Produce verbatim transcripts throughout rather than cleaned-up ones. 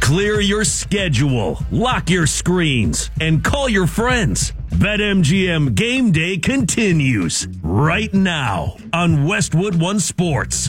Clear your schedule, lock your screens, and call your friends. BetMGM Game Day continues right now on Westwood One Sports.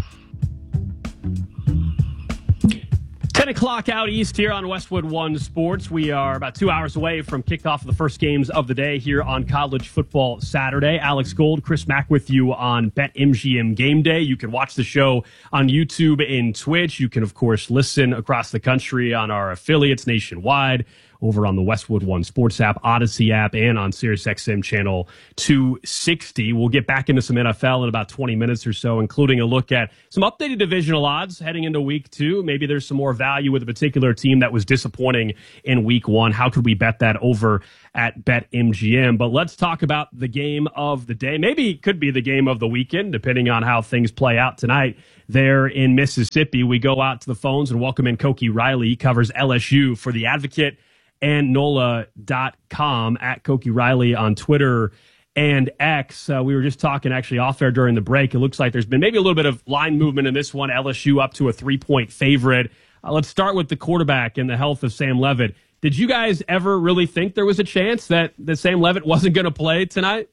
ten o'clock out east here on Westwood One Sports. We are about two hours away from kickoff of the first games of the day here on College Football Saturday. Alex Gold, Chris Mack with you on BetMGM Game Day. You can watch the show on YouTube and Twitch. You can, of course, listen across the country on our affiliates nationwide, over on the Westwood One Sports app, Odyssey app, and on SiriusXM channel two sixty. We'll get back into some N F L in about twenty minutes or so, including a look at some updated divisional odds heading into week two. Maybe there's some more value with a particular team that was disappointing in week one. How could we bet that over at BetMGM? But let's talk about the game of the day. Maybe it could be the game of the weekend, depending on how things play out tonight there in Mississippi. We go out to the phones and welcome in Koki Riley. He covers L S U for The Advocate and N O L A dot com, at Koki Riley on Twitter and X. Uh, we were just talking actually off air during the break. It looks like there's been maybe a little bit of line movement in this one. L S U up to a three-point favorite. Uh, let's start with the quarterback and the health of Sam Leavitt. Did you guys ever really think there was a chance that, that Sam Leavitt wasn't going to play tonight?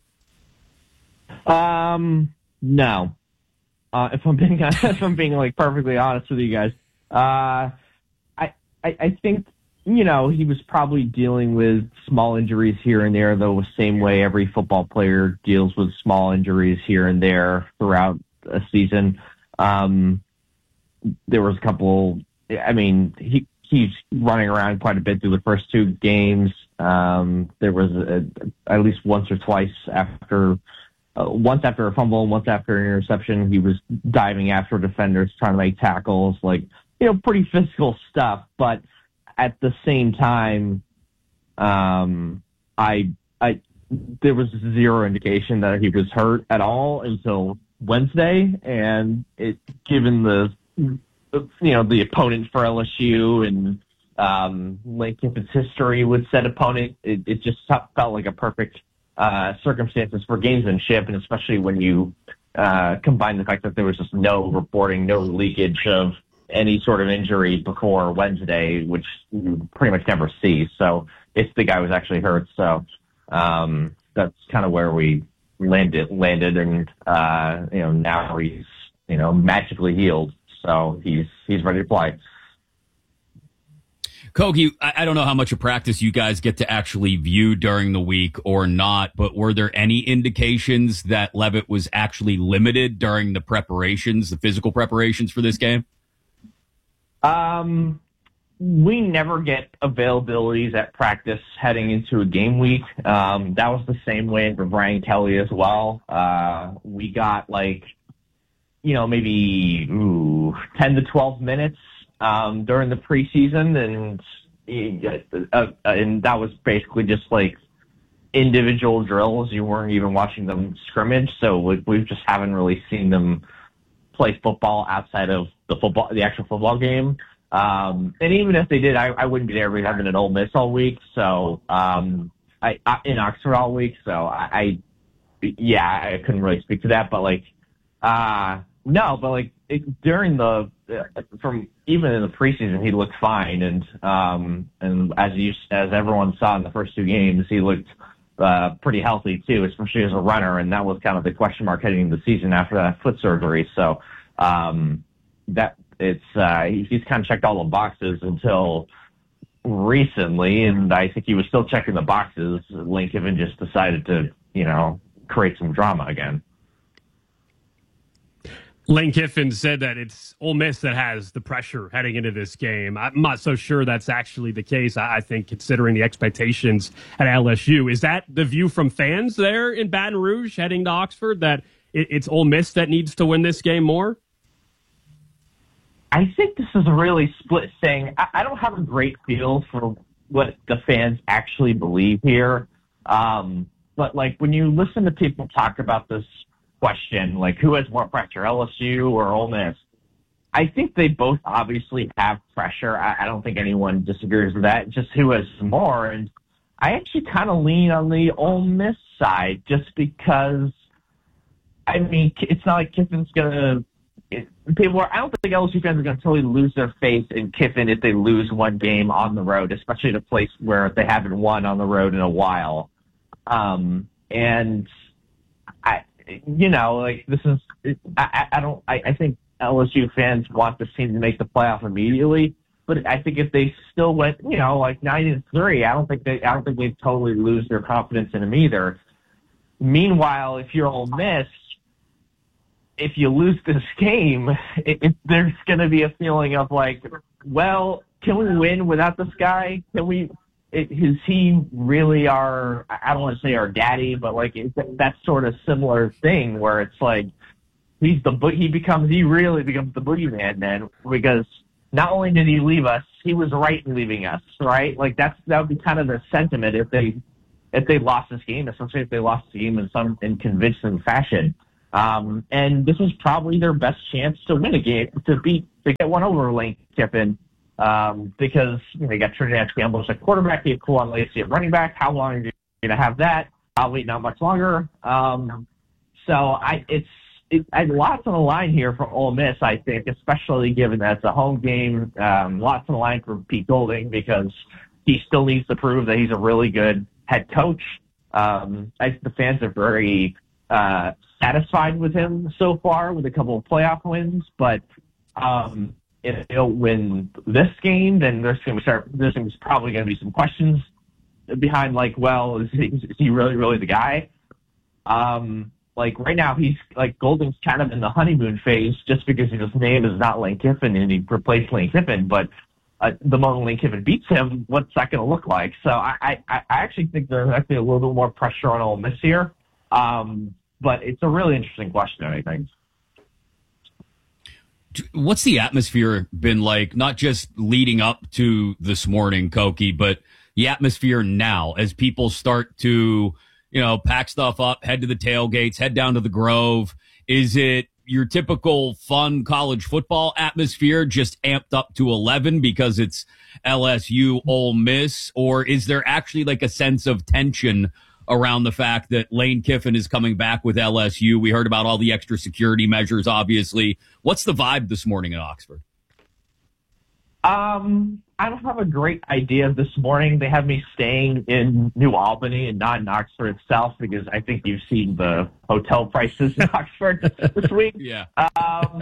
Um, no. Uh, if I'm being if I'm being like perfectly honest with you guys, uh, I, I I think. You know, he was probably dealing with small injuries here and there, though the same way every football player deals with small injuries here and there throughout a season. Um, there was a couple, I mean, he he's running around quite a bit through the first two games. Um, there was a, at least once or twice after, uh, once after a fumble and once after an interception, he was diving after defenders, trying to make tackles, like, you know, pretty physical stuff, but at the same time, um, I, I, there was zero indication that he was hurt at all until Wednesday, and it, given the, you know, the opponent for L S U and um, Lane Kiffin's history with said opponent, it, it just felt like a perfect uh, circumstances for gamesmanship, and especially when you uh, combine the fact that there was just no reporting, no leakage of any sort of injury before Wednesday, which you pretty much never see. So if the guy was actually hurt, so um, that's kind of where we landed, landed, and uh, you know, now he's, you know, magically healed, so he's he's ready to play. Kogi, I don't know how much of practice you guys get to actually view during the week or not, but were there any indications that Leavitt was actually limited during the preparations, the physical preparations for this game? Um, we never get availabilities at practice heading into a game week. Um, that was the same way for Brian Kelly as well. Uh, we got like, you know, maybe ooh, ten to twelve minutes um, during the preseason, and uh, and that was basically just like individual drills. You weren't even watching them scrimmage, so we, we just haven't really seen them play football outside of the football, the actual football game. Um, and even if they did, I, I wouldn't be there. We'd have been at Ole Miss all week. So, um, I, I, in Oxford all week. So I, I, yeah, I couldn't really speak to that, but like, uh, no, but like it, during the, uh, from even in the preseason, he looked fine. And, um, and as you, as everyone saw in the first two games, he looked, uh, pretty healthy too, especially as a runner. And that was kind of the question mark heading into the season after that foot surgery. So, um, that it's, uh, he's, he's kind of checked all the boxes until recently. And I think he was still checking the boxes. Lane Kiffin just decided to, you know, create some drama again. Lane Kiffin said that it's Ole Miss that has the pressure heading into this game. I'm not so sure that's actually the case. I think considering the expectations at L S U, is that the view from fans there in Baton Rouge heading to Oxford, that it's Ole Miss that needs to win this game more? I think this is a really split thing. I, I don't have a great feel for what the fans actually believe here. Um, but like when you listen to people talk about this question, like who has more pressure, L S U or Ole Miss? I think they both obviously have pressure. I, I don't think anyone disagrees with that. Just who has more, and I actually kind of lean on the Ole Miss side, just because. I mean, it's not like Kiffin's gonna it, people are, I don't think L S U fans are going to totally lose their faith in Kiffin if they lose one game on the road, especially at a place where they haven't won on the road in a while. Um, and I, you know, like this is, I, I don't, I, I think L S U fans want this team to make the playoff immediately. But I think if they still went, you know, like nine and three, I don't think they, I don't think they'd totally lose their confidence in them either. Meanwhile, if you're Ole Miss, if you lose this game, it, it, there's going to be a feeling of like, well, can we win without this guy? Can we? It, is he really our? I don't want to say our daddy, but like it, that sort of similar thing where it's like he's the he becomes he really becomes the boogeyman then because. Not only did he leave us, he was right in leaving us, right? Like that's that would be kind of the sentiment if they if they lost this game, especially if they lost the game in some in convincing fashion. Um, and this was probably their best chance to win a game, to beat to get one over Lane Kiffin, um, because you know, they got Trinidad Campbell as a quarterback, they have Kuan Lacey at running back. How long are you going to have that? Probably not much longer. Um, so I it's. It, I, lots on the line here for Ole Miss, I think, especially given that it's a home game. Um, lots on the line for Pete Golding because he still needs to prove that he's a really good head coach. Um, I think the fans are very uh, satisfied with him so far with a couple of playoff wins, but um, if he'll win this game, then there's going to start. There's probably going to be some questions behind, like, well, is he, is he really, really the guy? Um, Like right now, he's like Golding's kind of in the honeymoon phase just because his name is not Lane Kiffin and he replaced Lane Kiffin. But uh, the moment Lane Kiffin beats him, what's that going to look like? So I, I, I actually think there's actually a little bit more pressure on Ole Miss here. Um, but it's a really interesting question, I think. What's the atmosphere been like, not just leading up to this morning, Koki, but the atmosphere now as people start to, you know, pack stuff up, head to the tailgates, head down to the Grove? Is it your typical fun college football atmosphere just amped up to eleven because it's L S U Ole Miss? Or is there actually like a sense of tension around the fact that Lane Kiffin is coming back with L S U? We heard about all the extra security measures, obviously. What's the vibe this morning in Oxford? Um, I don't have a great idea this morning. They have me staying in New Albany and not in Oxford itself because I think you've seen the hotel prices in Oxford this week. Yeah. Um,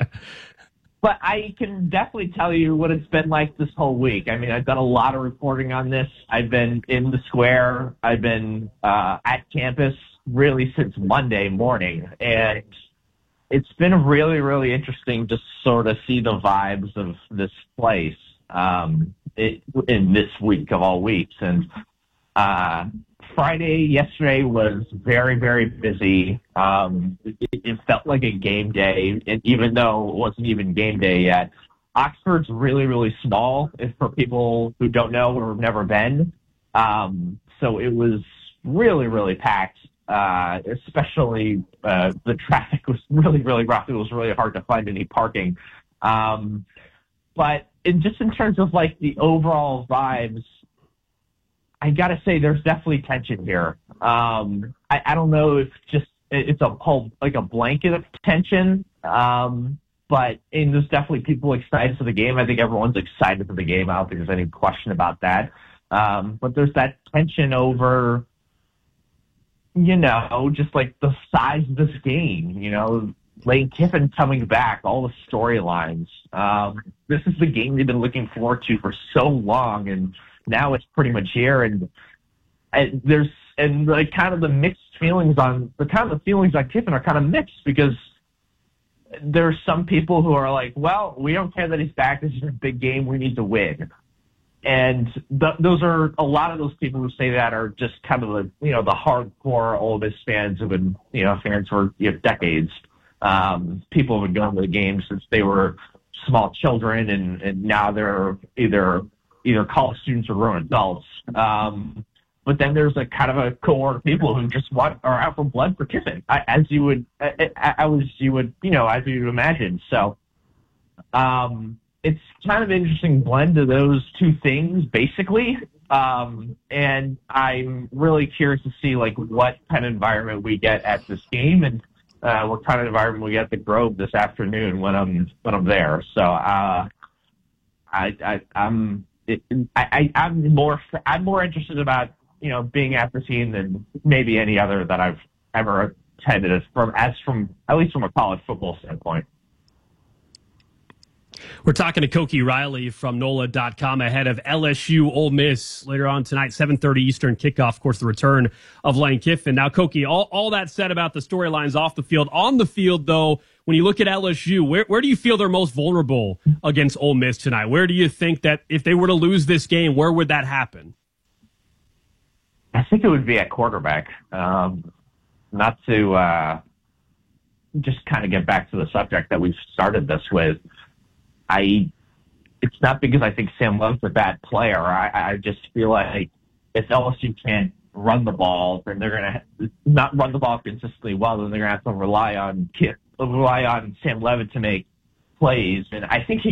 but I can definitely tell you what it's been like this whole week. I mean, I've done a lot of reporting on this. I've been in the square. I've been uh, at campus really since Monday morning, and it's been really, really interesting to sort of see the vibes of this place um, it, in this week of all weeks. And uh, Friday, yesterday was very, very busy. Um, it, it felt like a game day, and even though it wasn't even game day yet. Oxford's really, really small for people who don't know or have never been. Um, so it was really, really packed. Uh, especially uh, the traffic was really, really rough. It was really hard to find any parking. Um, but in, just in terms of like the overall vibes, I got to say there's definitely tension here. Um, I, I don't know if just it's a whole like a blanket of tension, um, but and there's definitely people excited for the game. I think everyone's excited for the game. I don't think there's any question about that. Um, but there's that tension over, you know, just like the size of this game, you know, Lane Kiffin coming back, all the storylines. Um, this is the game we've been looking forward to for so long, and now it's pretty much here. And, and there's, and like kind of the mixed feelings on, the kind of the feelings on Kiffin are kind of mixed because there's some people who are like, well, we don't care that he's back. This is a big game. We need to win. And th- those are a lot of those people who say that are just kind of the, you know, the hardcore Ole Miss fans who've been, you know, fans for you know, decades. Um, people have been going to the games since they were small children, and, and now they're either either college students or grown adults. Um, but then there's a kind of a cohort of people who just want are out for blood for Kiffin, I, as you would, I, I was you would, you know, as you would imagine. So. Um, It's kind of an interesting blend of those two things, basically. Um, and I'm really curious to see like what kind of environment we get at this game. And uh, what kind of environment we get at the Grove this afternoon when I'm when I'm there. So uh, I, I I'm it, I, I'm more I'm more interested about you know being at the scene than maybe any other that I've ever attended as from as from at least from a college football standpoint. We're talking to Koki Riley from N O L A dot com ahead of L S U Ole Miss later on tonight, seven thirty Eastern kickoff. Of course, the return of Lane Kiffin. Now, Koki, all, all that said about the storylines off the field. On the field, though, when you look at L S U, where, where do you feel they're most vulnerable against Ole Miss tonight? Where do you think that if they were to lose this game, where would that happen? I think it would be at quarterback. Um, not to uh, just kind of get back to the subject that we've started this with. I, it's not because I think Sam Love's a bad player. I, I just feel like if L S U can't run the ball, then they're going to not run the ball consistently well, then they're going to have to rely on rely on Sam Levitt to make plays. And I think he